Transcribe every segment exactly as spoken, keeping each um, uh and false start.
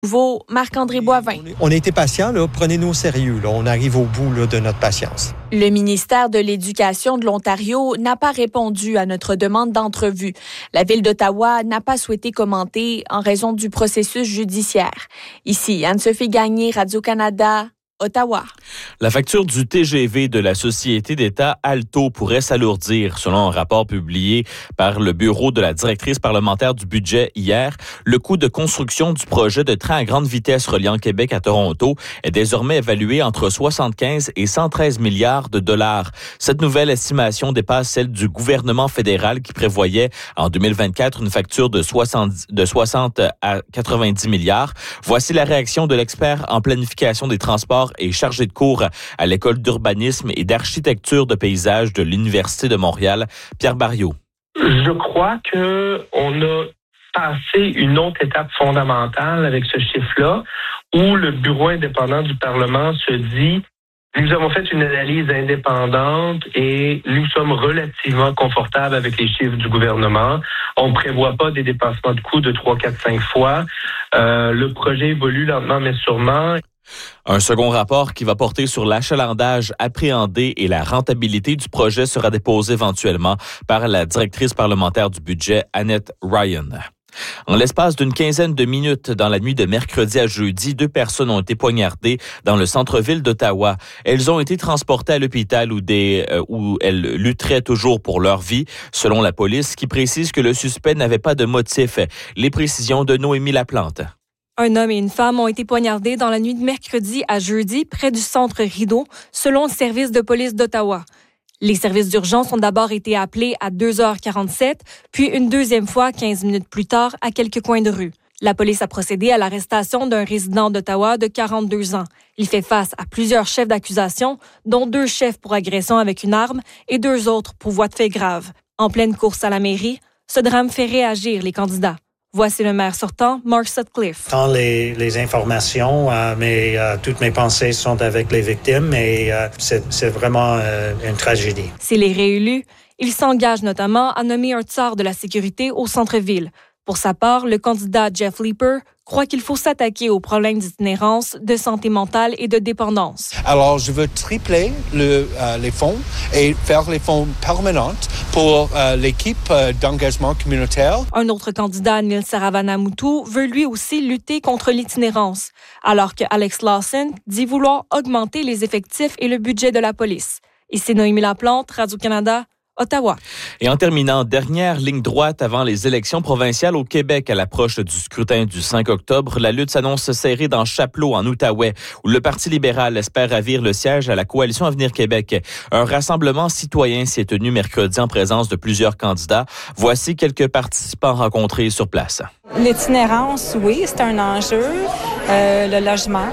Nouveau, Marc-André Boivin. On a été patient, là. Prenez-nous au sérieux. Là. On arrive au bout là, de notre patience. Le ministère de l'Éducation de l'Ontario n'a pas répondu à notre demande d'entrevue. La Ville d'Ottawa n'a pas souhaité commenter en raison du processus judiciaire. Ici, Anne-Sophie Gagné, Radio-Canada, Ottawa. La facture du T G V de la Société d'État Alto pourrait s'alourdir, selon un rapport publié par le bureau de la directrice parlementaire du budget hier. Le coût de construction du projet de train à grande vitesse reliant Québec à Toronto est désormais évalué entre soixante-quinze et cent treize milliards de dollars. Cette nouvelle estimation dépasse celle du gouvernement fédéral qui prévoyait en deux mille vingt-quatre une facture de soixante, de soixante à quatre-vingt-dix milliards. Voici la réaction de l'expert en planification des transports et chargé de cours à l'École d'urbanisme et d'architecture de paysage de l'Université de Montréal, Pierre Barriot. Je crois qu'on a passé une autre étape fondamentale avec ce chiffre-là, où le bureau indépendant du Parlement se dit « Nous avons fait une analyse indépendante et nous sommes relativement confortables avec les chiffres du gouvernement. On ne prévoit pas des dépassements de coûts de trois, quatre, cinq fois. Euh, le projet évolue lentement mais sûrement. » Un second rapport qui va porter sur l'achalandage appréhendé et la rentabilité du projet sera déposé éventuellement par la directrice parlementaire du budget, Annette Ryan. En l'espace d'une quinzaine de minutes dans la nuit de mercredi à jeudi, deux personnes ont été poignardées dans le centre-ville d'Ottawa. Elles ont été transportées à l'hôpital où, des, euh, où elles lutteraient toujours pour leur vie, selon la police, qui précise que le suspect n'avait pas de motif. Les précisions de Noémie Laplante. Un homme et une femme ont été poignardés dans la nuit de mercredi à jeudi près du centre Rideau, selon le service de police d'Ottawa. Les services d'urgence ont d'abord été appelés à deux heures quarante-sept, puis une deuxième fois quinze minutes plus tard à quelques coins de rue. La police a procédé à l'arrestation d'un résident d'Ottawa de quarante-deux ans. Il fait face à plusieurs chefs d'accusation, dont deux chefs pour agression avec une arme et deux autres pour voies de fait graves. En pleine course à la mairie, ce drame fait réagir les candidats. Voici le maire sortant, Mark Sutcliffe. Tant les, les informations, euh, mais euh, toutes mes pensées sont avec les victimes et euh, c'est, c'est vraiment euh, une tragédie. S'il est réélu, il s'engage notamment à nommer un tsar de la sécurité au centre-ville. Pour sa part, le candidat Jeff Leeper croit qu'il faut s'attaquer aux problèmes d'itinérance, de santé mentale et de dépendance. Alors, je veux tripler le, euh, les fonds et faire les fonds permanents pour euh, l'équipe euh, d'engagement communautaire. Un autre candidat, Neil Saravanamoutou, veut lui aussi lutter contre l'itinérance, alors que Alex Lawson dit vouloir augmenter les effectifs et le budget de la police. Ici Noémie Laplante, Radio-Canada, Ottawa. Et en terminant, dernière ligne droite avant les élections provinciales au Québec à l'approche du scrutin du cinq octobre, la lutte s'annonce serrée dans Chapleau, en Outaouais, où le Parti libéral espère ravir le siège à la Coalition Avenir Québec. Un rassemblement citoyen s'y est tenu mercredi en présence de plusieurs candidats. Voici quelques participants rencontrés sur place. L'itinérance, oui, c'est un enjeu. Euh, le logement.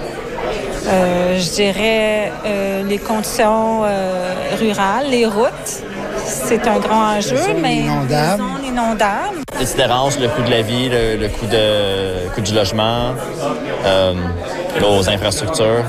Euh, je dirais euh, les conditions euh, rurales, les routes. C'est un grand enjeu, mais inondables. les zones inondables. L'itinérance, le coût de la vie, le, le coût, de, le coût du logement, euh, nos infrastructures,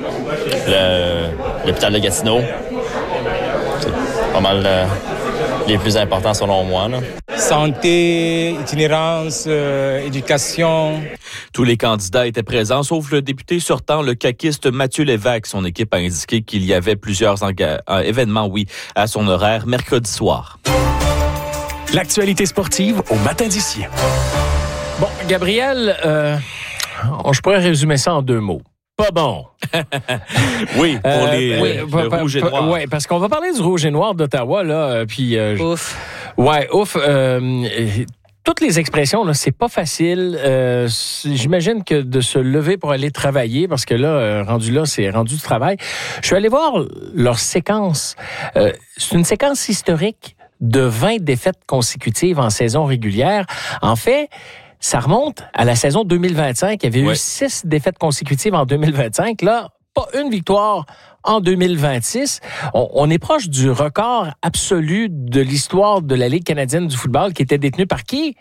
le, l'hôpital de Gatineau. C'est pas mal euh, les plus importants selon moi, là. Santé, itinérance, euh, éducation. Tous les candidats étaient présents, sauf le député sortant, le caquiste Mathieu Lévesque. Son équipe a indiqué qu'il y avait plusieurs enga- euh, événements, oui, à son horaire mercredi soir. L'actualité sportive au matin d'ici. Bon, Gabriel, euh, je pourrais résumer ça en deux mots. Pas bon. Oui, pour euh, les oui, le pa, pa, rouge et noir. Oui, parce qu'on va parler du rouge et noir d'Ottawa, là, euh, puis... Euh, ouf. Ouais, ouf. Euh, toutes les expressions, là, c'est pas facile. Euh, j'imagine que de se lever pour aller travailler, parce que là, euh, rendu là, c'est rendu du travail. Je suis allé voir leur séquence. Euh, c'est une séquence historique de vingt défaites consécutives en saison régulière. En fait... Ça remonte à la saison deux mille vingt-cinq. Il y avait ouais. eu six défaites consécutives en deux mille vingt-cinq. Là, pas une victoire en deux mille vingt-six. On, on est proche du record absolu de l'histoire de la Ligue canadienne du football qui était détenu par qui?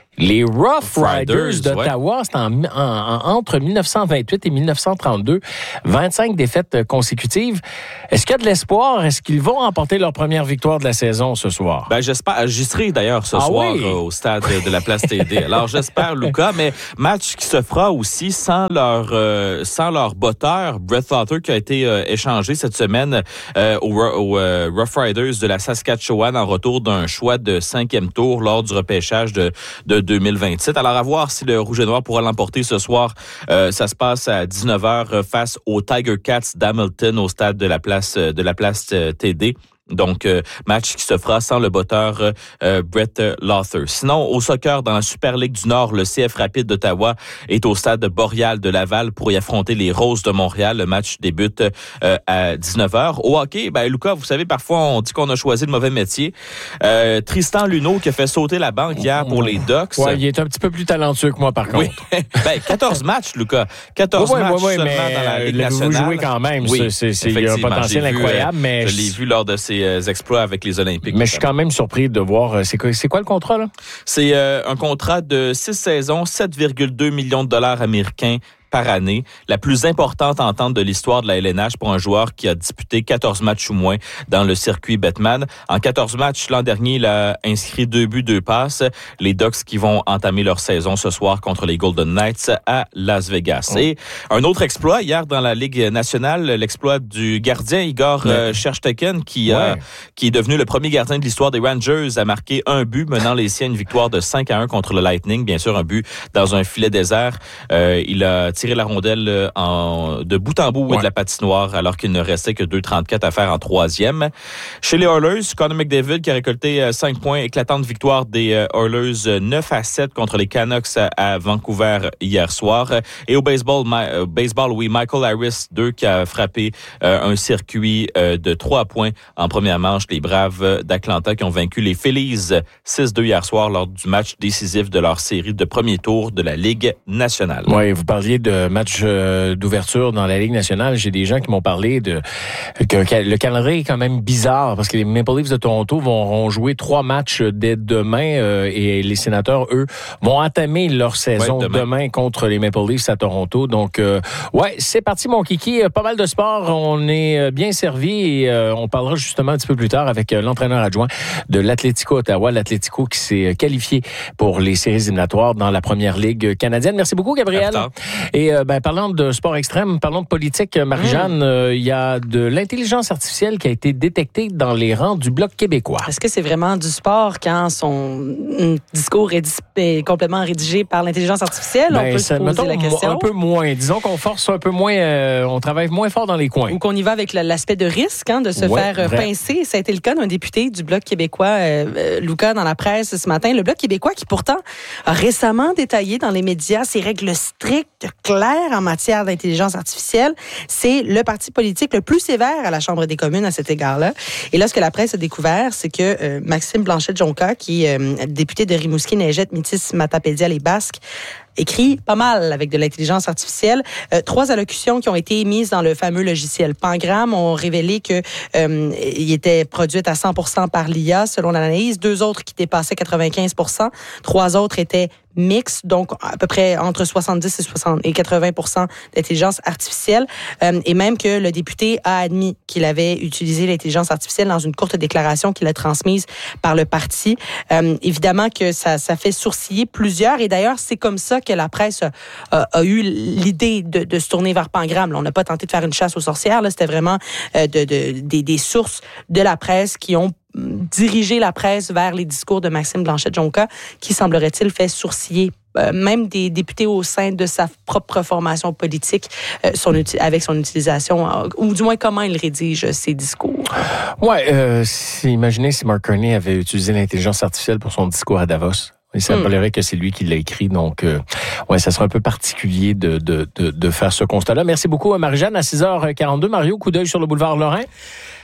Les Rough Riders, Riders d'Ottawa, ouais. c'est en, en, en, entre dix-neuf cent vingt-huit et dix-neuf cent trente-deux, vingt-cinq défaites consécutives. Est-ce qu'il y a de l'espoir? Est-ce qu'ils vont remporter leur première victoire de la saison ce soir? Ben, j'espère. J'y serai d'ailleurs ce ah soir oui? euh, au stade de la Place T D. Alors, j'espère, Lucas, mais match qui se fera aussi sans leur euh, sans leur botteur, Brett Laughter, qui a été euh, échangé cette semaine euh, au, au euh, Rough Riders de la Saskatchewan en retour d'un choix de cinquième tour lors du repêchage de, de deux mille vingt-sept. Alors, à voir si le Rouge et Noir pourra l'emporter ce soir. Euh, ça se passe à dix-neuf heures face aux Tiger Cats d'Hamilton au stade de la place de la place T D. Donc, euh, match qui se fera sans le botteur euh, Brett Laughter. Sinon, au soccer, dans la Super Ligue du Nord, le C F Rapide d'Ottawa est au stade Boréal de Laval pour y affronter les Roses de Montréal. Le match débute euh, à dix-neuf heures. Au hockey, ben Lucas, vous savez, parfois, on dit qu'on a choisi le mauvais métier. Euh, Tristan Luneau qui a fait sauter la banque hier pour les Ducks. Ouais, il est un petit peu plus talentueux que moi, par contre. Oui. ben, quatorze matchs, Lucas. quatorze ouais, matchs ouais, ouais, seulement mais dans la Ligue vous nationale. jouez quand même. Oui, c'est, c'est, il y a un potentiel vu, incroyable, euh, mais... Je l'ai vu lors de ses exploits avec les Olympiques. Mais je suis quand même surpris de voir... C'est quoi, c'est quoi le contrat, là? C'est euh, un contrat de six saisons, sept virgule deux millions de dollars américains par année, la plus importante entente de l'histoire de la L N H pour un joueur qui a disputé quatorze matchs ou moins dans le circuit Bettman. En quatorze matchs, l'an dernier, il a inscrit deux buts, deux passes. Les Ducks qui vont entamer leur saison ce soir contre les Golden Knights à Las Vegas. Oh. Et un autre exploit, hier dans la Ligue nationale, l'exploit du gardien Igor ouais. euh, Shesterkin, qui, ouais. euh, qui est devenu le premier gardien de l'histoire des Rangers, a marqué un but, menant les siens une victoire de cinq à un contre le Lightning. Bien sûr, un but dans un filet désert. Euh, il a tiré la rondelle en, de bout en bout ouais. de la patinoire alors qu'il ne restait que deux trente-quatre à faire en troisième. Chez les Oilers, Connor McDavid qui a récolté cinq points, éclatante victoire des Oilers neuf à sept contre les Canucks à Vancouver hier soir. Et au baseball, my, baseball oui, Michael Harris deux qui a frappé euh, un circuit euh, de trois points en première manche. Les Braves d'Atlanta qui ont vaincu les Phillies six deux hier soir lors du match décisif de leur série de premier tour de la Ligue nationale. Oui, vous parliez de match euh, d'ouverture dans la Ligue nationale. J'ai des gens qui m'ont parlé de que le calendrier est quand même bizarre parce que les Maple Leafs de Toronto vont, vont jouer trois matchs dès demain euh, et les Sénateurs, eux, vont entamer leur saison ouais, demain. demain contre les Maple Leafs à Toronto. Donc, euh, ouais, c'est parti, mon kiki. Pas mal de sport. On est bien servi et euh, on parlera justement un petit peu plus tard avec l'entraîneur adjoint de l'Atlético Ottawa, l'Atlético qui s'est qualifié pour les séries éliminatoires dans la première ligue canadienne. Merci beaucoup, Gabriel. Et euh, ben, parlant de sport extrême, parlons de politique, Marie-Jeanne, il mmh. euh, y a de l'intelligence artificielle qui a été détectée dans les rangs du Bloc québécois. Est-ce que c'est vraiment du sport quand son discours est, est complètement rédigé par l'intelligence artificielle? Ben, on peut ça, se poser mettons, la question. Un peu moins. Disons qu'on force un peu moins, euh, on travaille moins fort dans les coins. Ou qu'on y va avec l'aspect de risque, hein, de se ouais, faire vrai. pincer. Ça a été le cas d'un député du Bloc québécois, euh, Lucas, dans la presse ce matin. Le Bloc québécois qui pourtant a récemment détaillé dans les médias ses règles strictes, claires en matière d'intelligence artificielle. C'est le parti politique le plus sévère à la Chambre des communes à cet égard-là. Et là, ce que la presse a découvert, c'est que euh, Maxime Blanchet-Jonca, qui est euh, député de Rimouski, Neigette, Métis, Matapédia, les Basques, écrit pas mal avec de l'intelligence artificielle. Euh, trois allocutions qui ont été émises dans le fameux logiciel Pangram ont révélé que euh, il était produite à cent pour cent par l'I A selon l'analyse. Deux autres qui dépassaient quatre-vingt-quinze pour cent. Trois autres étaient mix, donc à peu près entre soixante-dix et soixante et quatre-vingts pour cent d'intelligence artificielle. Euh, et même que le député a admis qu'il avait utilisé l'intelligence artificielle dans une courte déclaration qu'il a transmise par le parti. Euh, évidemment que ça, ça fait sourciller plusieurs. Et d'ailleurs, c'est comme ça que la presse a, a, a eu l'idée de, de se tourner vers Pangram. Là, on n'a pas tenté de faire une chasse aux sorcières. Là, c'était vraiment euh, de, de, des, des sources de la presse qui ont dirigé la presse vers les discours de Maxime Blanchet-Jonca, qui, semblerait-il, fait sourciller euh, même des députés au sein de sa propre formation politique euh, son, avec son utilisation, euh, ou du moins comment il rédige ses discours. Oui, euh, imaginez si Mark Carney avait utilisé l'intelligence artificielle pour son discours à Davos. Il semblerait mm. que c'est lui qui l'a écrit, donc euh, ouais, ça sera un peu particulier de, de, de, de faire ce constat-là. Merci beaucoup, Marie-Jeanne. À six heures quarante-deux, Mario, coup d'œil sur le boulevard Lorrain.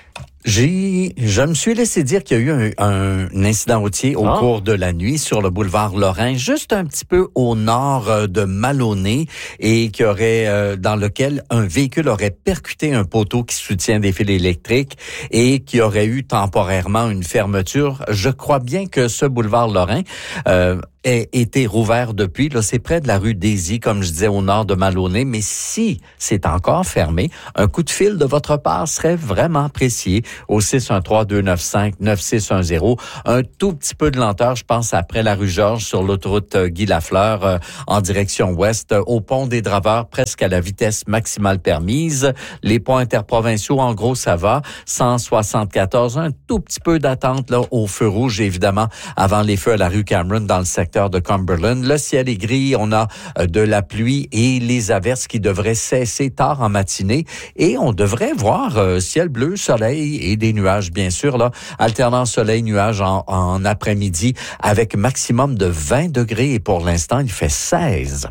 J'ai, je me suis laissé dire qu'il y a eu un, un, un incident routier au ah. cours de la nuit sur le boulevard Lorrain, juste un petit peu au nord de Maloney, et qui aurait, euh, dans lequel un véhicule aurait percuté un poteau qui soutient des fils électriques et qui aurait eu temporairement une fermeture. Je crois bien que ce boulevard Lorrain euh, a été rouvert depuis. Là, c'est près de la rue Daisy, comme je disais, au nord de Maloney. Mais si c'est encore fermé, un coup de fil de votre part serait vraiment apprécié au six un trois, deux neuf cinq, neuf six un zéro. Un tout petit peu de lenteur, je pense, après la rue Georges sur l'autoroute Guy Lafleur euh, en direction ouest, euh, au pont des Draveurs, presque à la vitesse maximale permise. Les ponts interprovinciaux, en gros, ça va. cent soixante-quatorze, un tout petit peu d'attente là au feu rouge, évidemment, avant les feux à la rue Cameron dans le secteur de Cumberland. Le ciel est gris, on a euh, de la pluie et les averses qui devraient cesser tard en matinée. Et on devrait voir euh, ciel bleu, soleil et des nuages, bien sûr, là, alternant soleil-nuages en, en après-midi avec maximum de vingt degrés et pour l'instant, il fait seize.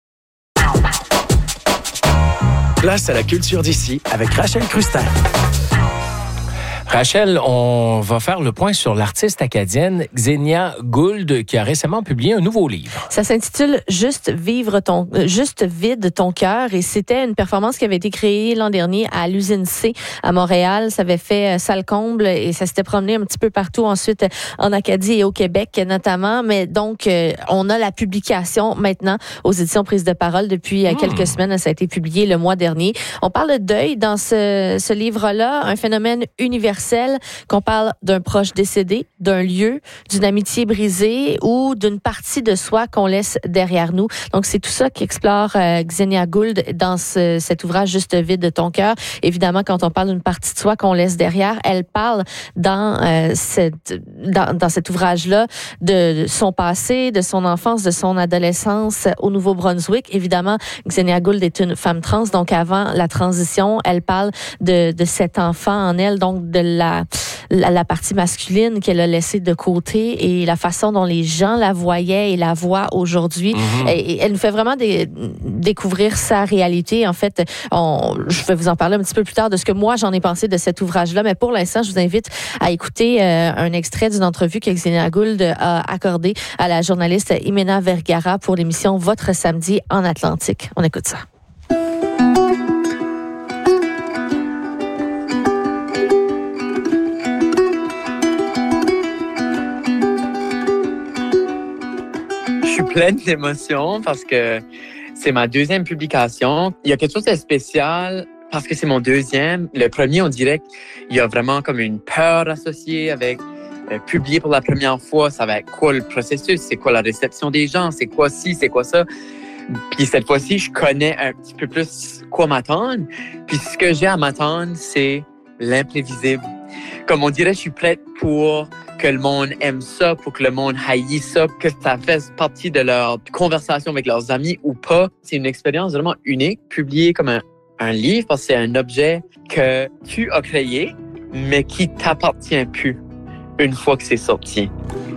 Place à la culture d'ici avec Rachel Crustin. Rachel, on va faire le point sur l'artiste acadienne Xenia Gould qui a récemment publié un nouveau livre. Ça s'intitule Juste vivre ton, Juste vide ton cœur, et c'était une performance qui avait été créée l'an dernier à l'usine C à Montréal. Ça avait fait salle comble et ça s'était promené un petit peu partout ensuite en Acadie et au Québec notamment. Mais donc, on a la publication maintenant aux éditions Prise de Parole depuis mmh. quelques semaines. Ça a été publié le mois dernier. On parle de deuil dans ce, ce livre-là, un phénomène universel. Qu'on parle d'un proche décédé, d'un lieu, d'une amitié brisée ou d'une partie de soi qu'on laisse derrière nous. Donc, c'est tout ça qu'explore euh, Xenia Gould dans ce, cet ouvrage Juste vide de ton cœur. Évidemment, quand on parle d'une partie de soi qu'on laisse derrière, elle parle dans, euh, cette, dans, dans cet ouvrage-là de, de son passé, de son enfance, de son adolescence au Nouveau-Brunswick. Évidemment, Xenia Gould est une femme trans, donc avant la transition, elle parle de, de cet enfant en elle, donc de La, la, la partie masculine qu'elle a laissée de côté et la façon dont les gens la voyaient et la voient aujourd'hui. Mm-hmm. Et, et elle nous fait vraiment des, découvrir sa réalité. En fait, on, je vais vous en parler un petit peu plus tard de ce que moi, j'en ai pensé de cet ouvrage-là. Mais pour l'instant, je vous invite à écouter euh, un extrait d'une entrevue que Xenia Gould a accordée à la journaliste Imena Vergara pour l'émission Votre samedi en Atlantique. On écoute ça. Pleine d'émotions parce que c'est ma deuxième publication. Il y a quelque chose de spécial parce que c'est mon deuxième. Le premier, on dirait qu'il y a vraiment comme une peur associée avec euh, publier pour la première fois. Ça va être quoi le processus? C'est quoi la réception des gens? C'est quoi ci? C'est quoi ça? Puis cette fois-ci, je connais un petit peu plus quoi m'attendre. Puis ce que j'ai à m'attendre, c'est l'imprévisible. Comme on dirait, je suis prête pour que le monde aime ça, pour que le monde haïsse ça, que ça fasse partie de leur conversation avec leurs amis ou pas. C'est une expérience vraiment unique, publiée comme un, un livre, parce que c'est un objet que tu as créé, mais qui t'appartient plus une fois que c'est sorti.